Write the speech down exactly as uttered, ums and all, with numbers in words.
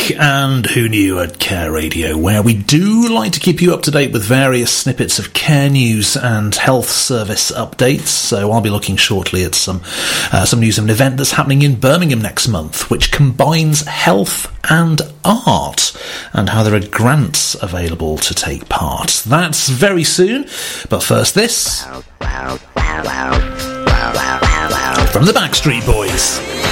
back, and who knew at Care Radio, where we do like to keep you up to date with various snippets of care news and health service updates. So I'll be looking shortly at some uh, some news of an event that's happening in Birmingham next month, which combines health and art, and how there are grants available to take part. That's very soon, but first this from the Backstreet Boys.